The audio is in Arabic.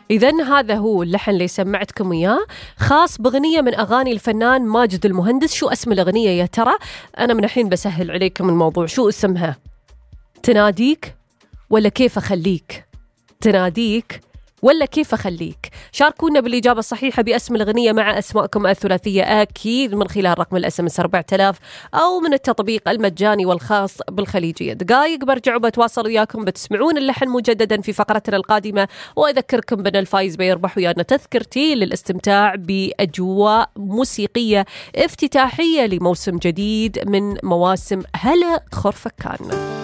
إذن هذا هو اللحن اللي سمعتكم إياه، خاص بغنية من أغاني الفنان ماجد المهندس. شو اسم الأغنية يا ترى؟ أنا من الحين بسهل عليكم الموضوع. شو اسمها؟ تناديك ولا كيف أخليك؟ تناديك ولا كيف أخليك؟ شاركونا بالإجابة الصحيحة باسم الأغنية مع أسماءكم الثلاثية، أكيد من خلال رقم الSMS 4000 أو من التطبيق المجاني والخاص بالخليجية. دقايق برجع وبتواصل وياكم، بتسمعون اللحن مجددا في فقرتنا القادمة، وأذكركم بأن الفايز بيربح ويانا تذكرتي للاستمتاع بأجواء موسيقية افتتاحية لموسم جديد من مواسم هلا خرفكان.